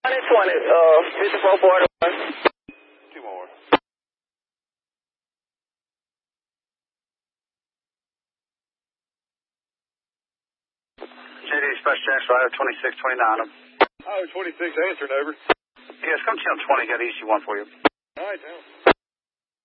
54 border. Two more. JD Express Jackson, Rider 2629. Oh, 26 answering over. Yes, come channel 20, got EC1 for you. All right, now.